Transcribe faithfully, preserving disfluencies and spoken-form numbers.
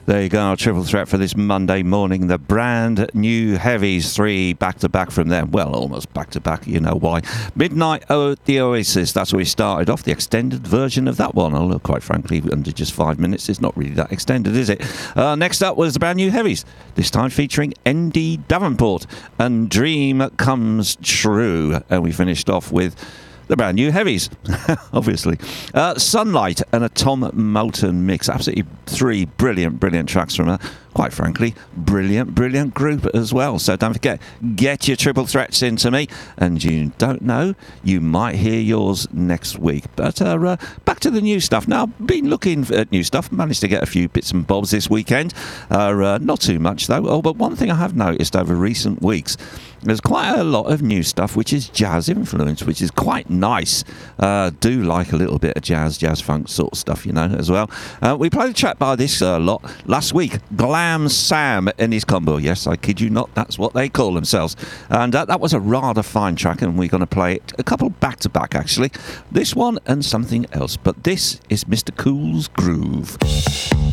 There you go, triple threat for this Monday morning. The brand new heavies, three back-to-back from them. Well, almost back-to-back, you know why. Midnight oh, the Oasis, that's where we started off. The extended version of that one. Although, quite frankly, under just five minutes, it's not really that extended, is it? Uh, next up was the brand new heavies, this time featuring Andy Davenport and Dream Comes True. And we finished off with the brand new heavies, obviously. Uh, Sunlight and a Tom Moulton mix. Absolutely three brilliant, brilliant tracks from her. Quite frankly, brilliant, brilliant group as well. So don't forget, get your triple threats into me. And you don't know, you might hear yours next week. But uh, uh, back to the new stuff. Now, been looking at new stuff. Managed to get a few bits and bobs this weekend. Uh, uh, not too much, though. Oh, but one thing I have noticed over recent weeks, there's quite a lot of new stuff which is jazz influenced, which is quite nice. Uh, do like a little bit of jazz, jazz funk sort of stuff, you know, as well. Uh, we played a track by this a uh, lot last week. Glam Sam and his combo. Yes, I kid you not, that's what they call themselves. And uh, that was a rather fine track, and we're going to play it a couple back to back, actually. This one and something else. But this is Mister Cool's Groove.